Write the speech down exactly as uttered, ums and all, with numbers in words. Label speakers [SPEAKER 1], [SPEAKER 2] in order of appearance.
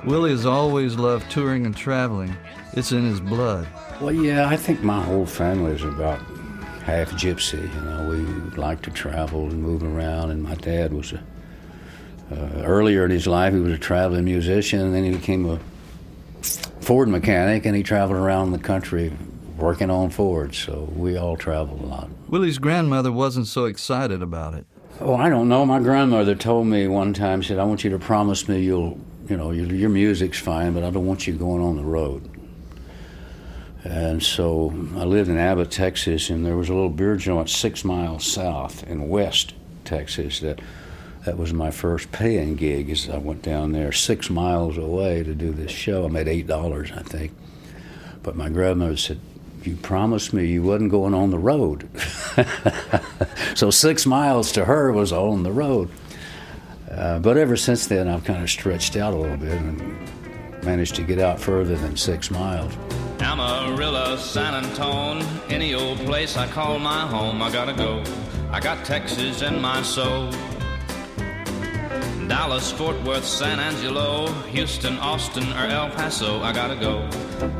[SPEAKER 1] Willie has always loved touring and traveling. It's in his blood.
[SPEAKER 2] Well, yeah, I think my whole family is about half gypsy. You know, we like to travel and move around, and my dad was a, uh, earlier in his life, he was a traveling musician, and then he became a Ford mechanic, and he traveled around the country working on Fords, so we all traveled a lot.
[SPEAKER 1] Willie's grandmother wasn't so excited about it.
[SPEAKER 2] Oh, I don't know. My grandmother told me one time, she said, I want you to promise me you'll, you know, your, your music's fine, but I don't want you going on the road. And so I lived in Abbott, Texas, and there was a little beer joint six miles south in West Texas that that was my first paying gig. As I went down there six miles away to do this show. I made eight dollars, I think. But my grandmother said, you promised me you wasn't going on the road. So six miles to her was on the road. Uh, but ever since then, I've kind of stretched out a little bit and managed to get out further than six miles.
[SPEAKER 3] Amarillo, San Antone, any old place I call my home, I gotta go. I got Texas in my soul. Dallas, Fort Worth, San Angelo, Houston, Austin, or El Paso, I gotta go.